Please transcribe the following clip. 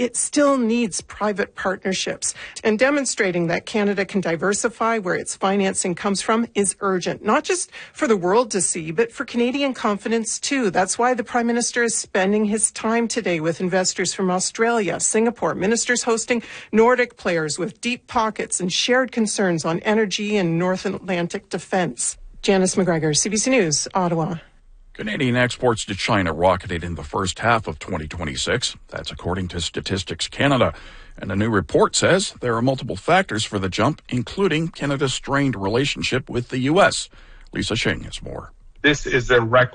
it still needs private partnerships. And demonstrating that Canada can diversify where its financing comes from is urgent, not just for the world to see, but for Canadian confidence too. That's why the Prime Minister is spending his time today with investors from Australia, Singapore, ministers hosting Nordic players with deep pockets and shared concerns on energy and North Atlantic defense. Janice McGregor, CBC News, Ottawa. Canadian exports to China rocketed in the first half of 2026. That's according to Statistics Canada. And a new report says there are multiple factors for the jump, including Canada's strained relationship with the U.S. Lisa Shing has more. This is a record